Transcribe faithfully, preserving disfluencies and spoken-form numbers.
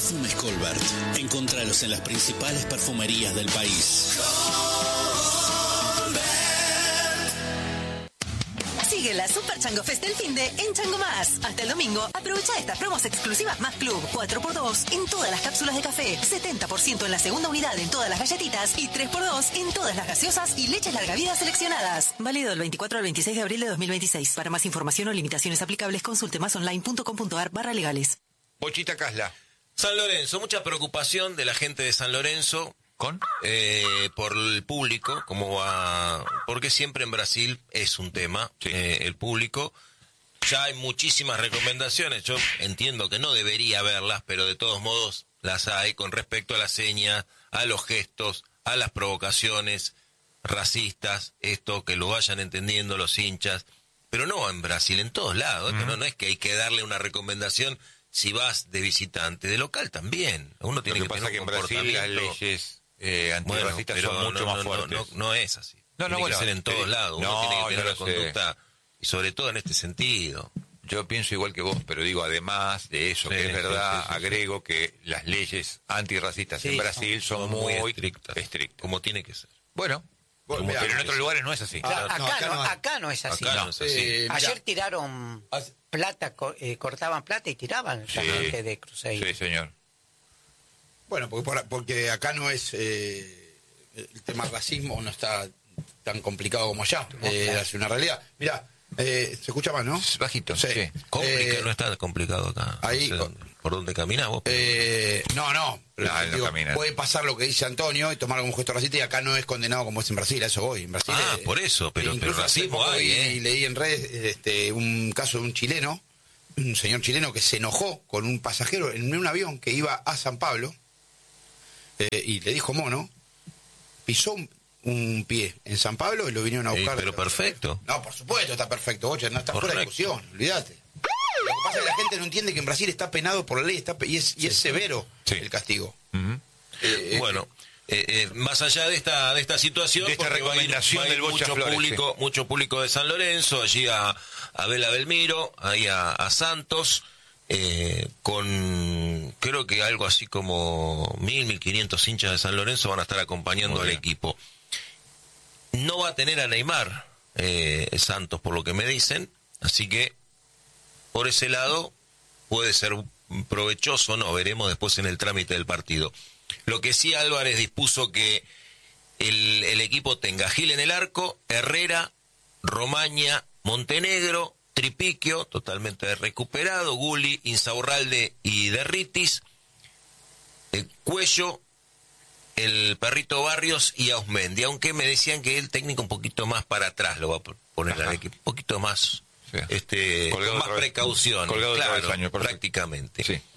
Perfumes Colbert. Encontralos en las principales perfumerías del país. Sigue la Super Chango Fest del finde en Chango Más. Hasta el domingo, aprovecha estas promos exclusivas Más Club. cuatro por dos en todas las cápsulas de café, setenta por ciento en la segunda unidad en todas las galletitas y tres por dos en todas las gaseosas y leches larga vida seleccionadas. Válido del veinticuatro al veintiséis de abril de dos mil veintiséis. Para más información o limitaciones aplicables, consulte masonline.com.ar barra legales. Bochita Casla. San Lorenzo, mucha preocupación de la gente de San Lorenzo. ¿Con? Eh, por el público, cómo va, porque siempre en Brasil es un tema, sí. eh, el público. Ya hay muchísimas recomendaciones, yo entiendo que no debería haberlas, pero de todos modos las hay con respecto a las señas, a los gestos, a las provocaciones racistas, esto que lo vayan entendiendo los hinchas, pero no en Brasil, en todos lados, mm. no, no es que hay que darle una recomendación si vas de visitante, de local también. Uno tiene lo que, que pasa tener un que en Brasil las leyes Eh, antirracistas bueno, son mucho no, más no, fuertes. No, no, no es así. No, no, tiene bueno, que ser en todos eh, lados. Uno no, tiene que tener no una conducta, y sobre todo en este sentido. Yo pienso igual que vos, pero digo, además de eso, sí, que es verdad, sí, sí, sí, agrego sí. que las leyes antirracistas sí, en Brasil son, son muy, muy estrictas, estrictas. Como tiene que ser. Bueno, bueno pero en otros lugares no es así. Claro, ah, acá, no, acá, no, acá no es así. Acá no. no es así. Eh, Ayer tiraron plata, eh, cortaban plata y tiraban sí, la gente de Cruzeiro. Sí, señor. Bueno, porque, porque acá no es... Eh, el tema racismo no está tan complicado como allá, eh, es una realidad. Mira, eh, se escucha más, ¿no? Bajito, sí. sí. Complica, no está complicado acá. Ahí, no sé dónde, ¿por dónde caminás vos? Eh, no, no. no, digo, no puede pasar lo que dice Antonio y tomarlo como un gesto racista y acá no es condenado como es en Brasil, a eso voy. En Brasil, ah, eh, por eso, pero, pero racismo hay, y ¿eh? leí en redes este, un caso de un chileno, un señor chileno que se enojó con un pasajero en un avión que iba a San Pablo eh, y le dijo mono, pisó un, un pie en San Pablo y lo vinieron a buscar. Eh, pero perfecto. No, por supuesto está perfecto, Bocha, no está fuera de discusión, olvídate. Lo que pasa es que la gente no entiende que en Brasil está penado por la ley está, y es, y es severo sí. el castigo. Uh-huh. eh, bueno, eh, eh, más allá de esta de esta situación, de esta recomendación va a ir, va a ir del mucho Flores, público, sí. mucho público de San Lorenzo, allí a, a Vela Belmiro, ahí a, a Santos, eh, con creo que algo así como mil, mil quinientos hinchas de San Lorenzo van a estar acompañando al equipo. No va a tener a Neymar eh, Santos, por lo que me dicen, así que por ese lado puede ser provechoso, no, veremos después en el trámite del partido. Lo que sí Álvarez dispuso que el, el equipo tenga Gil en el arco, Herrera, Romaña, Montenegro, Tripiquio, totalmente recuperado, Gulli, Insaurralde y Derritis, el Cuello, el Perrito Barrios y Ausmendi, aunque me decían que el técnico un poquito más para atrás lo va a poner al equipo, un poquito más... Sí. Este, con más precaución, claro, año, prácticamente. Sí.